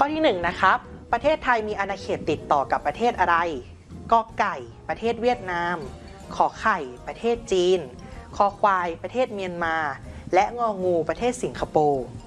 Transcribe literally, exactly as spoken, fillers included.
ข้อที่หนึ่งนะครับประเทศไทยมีอาณาเขตติดต่อกับประเทศอะไรกอไก่ประเทศเวียดนามขอไข่ประเทศจีนคอควายประเทศเมียนมาและงองูประเทศสิงคโปร์